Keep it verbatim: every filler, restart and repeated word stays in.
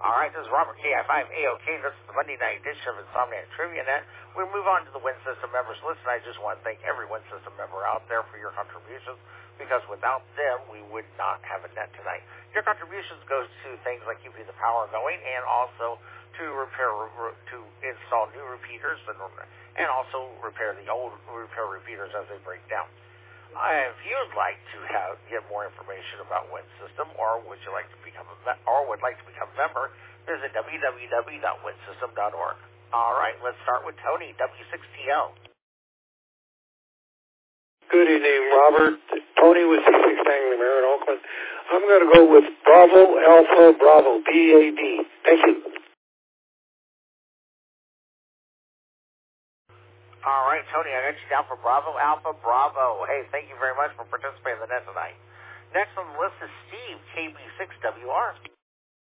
All right, this is Robert K I five A O K. This is the Monday night edition of Insomniac Trivia Net. We move on to the Win System members list, and I just want to thank every Win System member out there for your contributions, because without them, we would not have a net tonight. Your contributions goes to things like keeping the power going, and also to repair, to install new repeaters, and and also repair the old repair repeaters as they break down. Uh, if you'd like to have get more information about Win System, or would you like to become a me- or would like to become a member, visit w w w dot win system dot org. All right, let's start with Tony, W six T L. Good evening, Robert. Tony with C six Tango here in Oakland. I'm going to go with Bravo Alpha Bravo, B A D. Thank you. All right, Tony, I got you down for Bravo Alpha Bravo. Hey, thank you very much for participating in the net tonight. Next on the list is Steve, K B six W R.